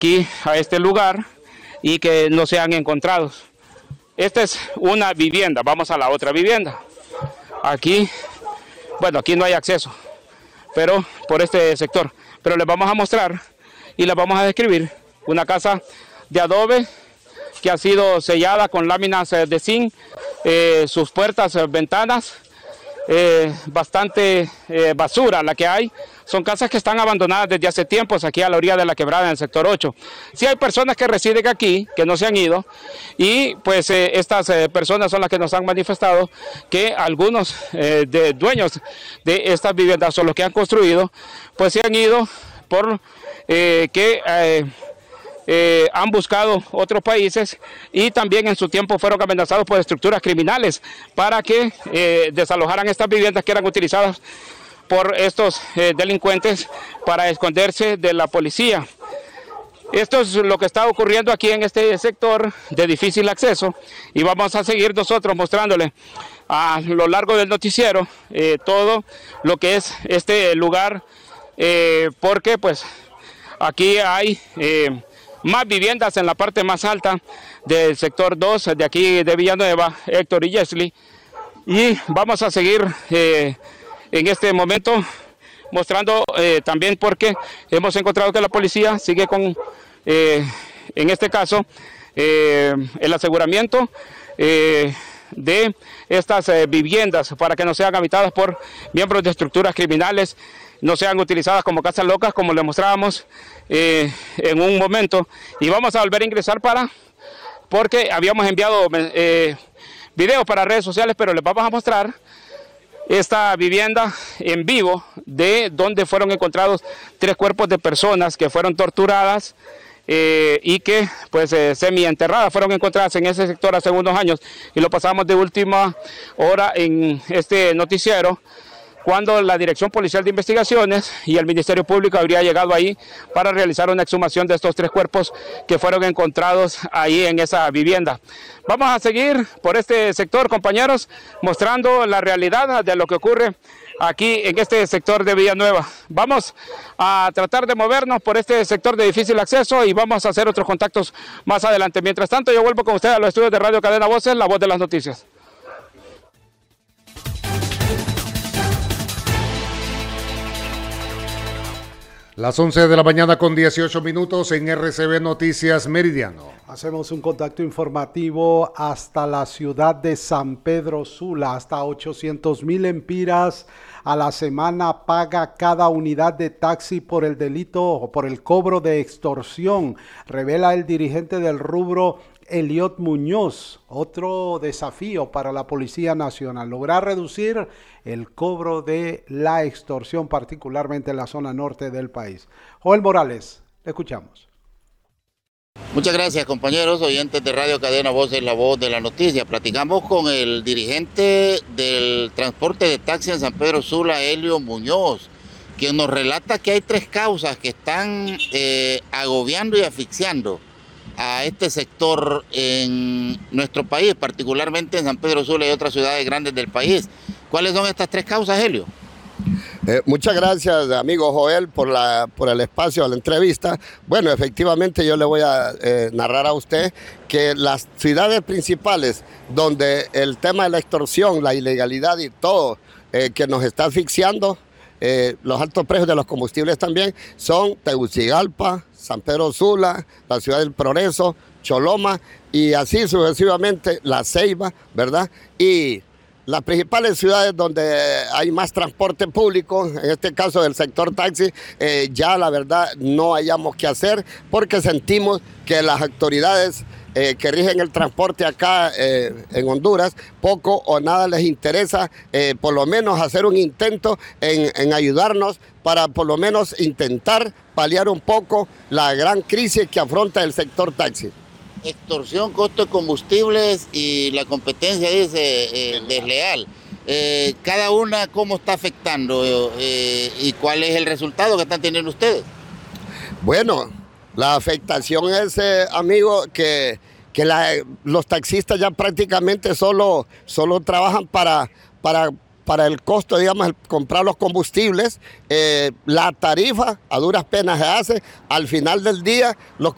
aquí a este lugar y que no sean encontrados. Esta es una vivienda, vamos a la otra vivienda. Aquí, bueno, aquí no hay acceso, pero por este sector. Pero les vamos a mostrar y les vamos a describir una casa de adobe que ha sido sellada con láminas de zinc, sus puertas, ventanas, bastante basura la que hay. Son casas que están abandonadas desde hace tiempos aquí a la orilla de la quebrada en el sector 8. Sí hay personas que residen aquí, que no se han ido, y pues estas personas son las que nos han manifestado que algunos de dueños de estas viviendas o los que han construido, pues se han ido por han buscado otros países y también en su tiempo fueron amenazados por estructuras criminales para que desalojaran estas viviendas que eran utilizadas por estos delincuentes para esconderse de la policía. Esto es lo que está ocurriendo aquí en este sector de difícil acceso y vamos a seguir nosotros mostrándole a lo largo del noticiero todo lo que es este lugar, porque pues aquí hay más viviendas en la parte más alta del sector 2 de aquí de Villanueva, Héctor y Yesli, y vamos a seguir en este momento mostrando también porque hemos encontrado que la policía sigue con, en este caso, el aseguramiento de estas viviendas para que no sean habitadas por miembros de estructuras criminales, no sean utilizadas como casas locas, como les mostrábamos en un momento. Y vamos a volver a ingresar porque habíamos enviado videos para redes sociales, pero les vamos a mostrar esta vivienda en vivo de donde fueron encontrados 3 cuerpos de personas que fueron torturadas y que pues semienterradas fueron encontradas en ese sector hace unos años, y lo pasamos de última hora en este noticiero cuando la Dirección Policial de Investigaciones y el Ministerio Público habría llegado ahí para realizar una exhumación de estos 3 cuerpos que fueron encontrados ahí en esa vivienda. Vamos a seguir por este sector, compañeros, mostrando la realidad de lo que ocurre aquí en este sector de Villanueva. Vamos a tratar de movernos por este sector de difícil acceso y vamos a hacer otros contactos más adelante. Mientras tanto, yo vuelvo con ustedes a los estudios de Radio Cadena Voces, la voz de las noticias. Las 11 de la mañana con 18 minutos en RCB Noticias Meridiano. Hacemos un contacto informativo hasta la ciudad de San Pedro Sula. Hasta 800,000 empiras a la semana paga cada unidad de taxi por el delito o por el cobro de extorsión, revela el dirigente del rubro Eliot Muñoz. Otro desafío para la Policía Nacional, lograr reducir el cobro de la extorsión, particularmente en la zona norte del país. Joel Morales, le escuchamos. Muchas gracias, compañeros oyentes de Radio Cadena Voces, la voz de la noticia. Platicamos con el dirigente del transporte de taxi en San Pedro Sula, Elio Muñoz, quien nos relata que hay 3 causas que están agobiando y asfixiando a este sector en nuestro país, particularmente en San Pedro Sula y otras ciudades grandes del país. ¿Cuáles son estas 3 causas, Helio? Muchas gracias, amigo Joel, por el espacio, la entrevista. Bueno, efectivamente yo le voy a narrar a usted que las ciudades principales donde el tema de la extorsión, la ilegalidad y todo que nos está asfixiando, los altos precios de los combustibles también, son Tegucigalpa, San Pedro Sula, la ciudad del Progreso, Choloma y así sucesivamente La Ceiba, ¿verdad? Y las principales ciudades donde hay más transporte público, en este caso del sector taxi, ya la verdad no hayamos qué hacer porque sentimos que las autoridades que rigen el transporte acá en Honduras, poco o nada les interesa por lo menos hacer un intento en ayudarnos para por lo menos intentar paliar un poco la gran crisis que afronta el sector taxi. Extorsión, costo de combustibles y la competencia dice desleal. Cada una, ¿cómo está afectando y cuál es el resultado que están teniendo ustedes? Bueno, la afectación es, amigo, que los taxistas ya prácticamente solo trabajan para el costo, digamos, el comprar los combustibles. La tarifa a duras penas se hace. Al final del día, los